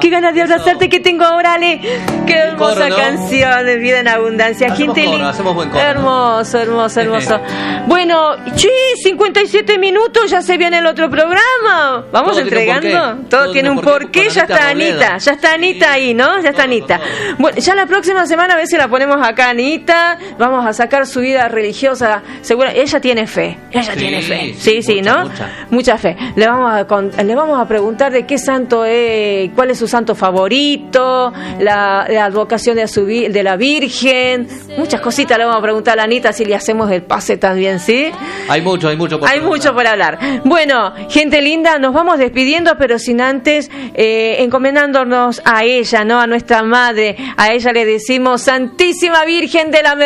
qué ganas de abrazarte que tengo ahora, Ale. Qué hermosa coro, ¿no? Canción de Vida en Abundancia. Hacemos coro, hacemos buen coro. Hermoso, hermoso, hermoso. Bueno, 57 minutos, ya se viene el otro programa. Vamos todo entregando. Todo tiene un porqué. Ya está Anita. Ya está Anita ahí, ¿no? Ya está Anita. Bueno, ya la próxima semana a ver si la ponemos acá, Anita. Vamos a sacar su vida religiosa. Seguro, ella tiene fe. Ella tiene fe. Sí, mucha, ¿no? Mucha fe. Le vamos a preguntar de qué santo es, cuál es su santo favorito, la advocación de la Virgen. Muchas cositas le vamos a preguntar a la Anita si le hacemos el pase también, ¿sí? Hay mucho por hablar. Bueno, gente linda, nos vamos despidiendo, pero sin antes encomendándonos a ella, ¿no? A nuestra madre. A ella le decimos: Santísima Virgen de la